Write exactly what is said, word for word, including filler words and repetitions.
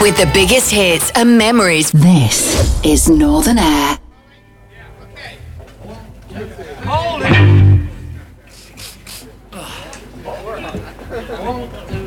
With the biggest hits and memories, this is Northern Air. Hold it!